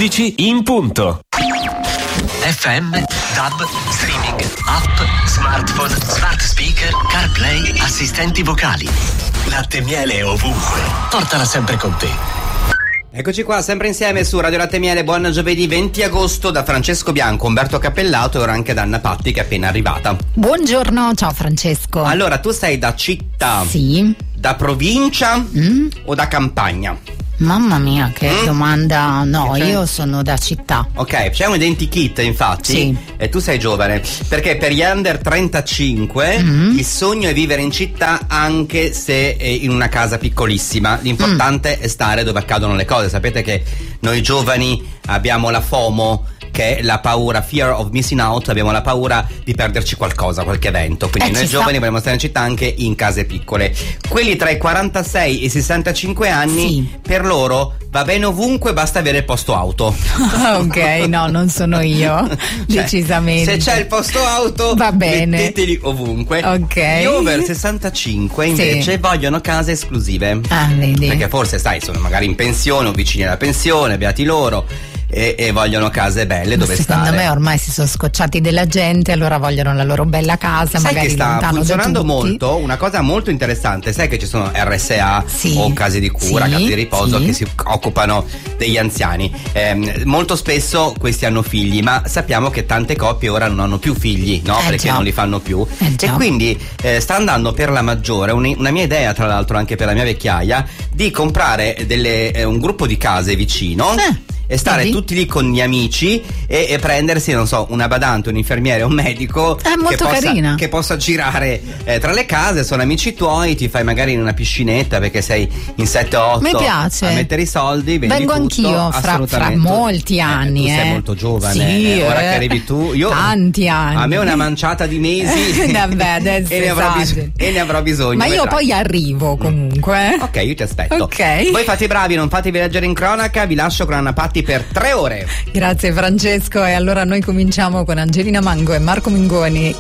11 in punto. FM, DAB, streaming, app, smartphone, smart speaker, CarPlay, assistenti vocali. Latte Miele è ovunque. Portala sempre con te. Eccoci qua, sempre insieme su Radio Latte Miele. Buon giovedì 20 agosto da Francesco Bianco, Umberto Cappellato e ora anche da Anna Patti che è appena arrivata. Buongiorno, ciao Francesco. Allora, tu sei da città? Sì. Da provincia o da campagna? Mamma mia, che domanda. No, io sono da città. Ok, c'è un identikit infatti. Sì. E tu sei giovane, perché per gli under 35 il sogno è vivere in città anche se è in una casa piccolissima. L'importante è stare dove accadono le cose. Sapete che noi giovani abbiamo la FOMO, che è la paura, fear of missing out, abbiamo la paura di perderci qualcosa, qualche evento. Quindi noi giovani vogliamo stare in città anche in case piccole. Quelli tra i 46 e i 65 anni, per loro va bene ovunque, basta avere il posto auto. Ok, no, non sono io, decisamente. Se c'è il posto auto, va bene, metteteli ovunque. Ok. Gli over 65 invece vogliono case esclusive. Ah, vedi. Perché forse, sai, sono magari in pensione o vicini alla pensione, beati loro. E vogliono case belle dove stare. Secondo me ormai si sono scocciati della gente, allora vogliono la loro bella casa. Sai magari che sta lontano funzionando da tutti. molto, una cosa molto interessante. Sai che ci sono RSA o case di cura, case di riposo che si occupano degli anziani. Molto spesso questi hanno figli, ma sappiamo che tante coppie ora non hanno più figli, no? Perché non li fanno più. E quindi sta andando per la maggiore una mia idea, tra l'altro anche per la mia vecchiaia, di comprare un gruppo di case vicino e stare tutti lì con gli amici e prendersi, non so, una badante, un infermiere, un medico che possa girare tra le case. Sono amici tuoi, ti fai magari in una piscinetta perché sei in 7-8 mi piace. a mettere i soldi. Vengo anch'io fra molti anni. Tu sei molto giovane, ora che arrivi tu, io tanti anni. A me una manciata di mesi vabbè, adesso e ne avrò bisogno. Ma io poi arrivo comunque. Ok, io ti aspetto. Ok. Voi fate i bravi, non fatevi leggere in cronaca. Vi lascio con Anna Patti per 3 ore. Grazie Francesco, e allora noi cominciamo con Angelina Mango e Marco Mingoni.